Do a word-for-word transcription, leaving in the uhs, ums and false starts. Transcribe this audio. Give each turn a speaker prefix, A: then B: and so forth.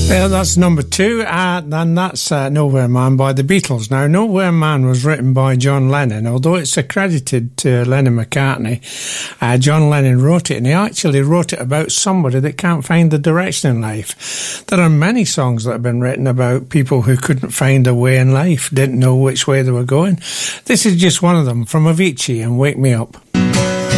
A: Yeah, that's number two, uh, and that's uh, Nowhere Man by the Beatles. Now, Nowhere Man was written by John Lennon, although it's accredited to Lennon McCartney. Uh, John Lennon wrote it, and he actually wrote it about somebody that can't find the direction in life. There are many songs that have been written about people who couldn't find a way in life, didn't know which way they were going. This is just one of them, from Avicii and Wake Me Up.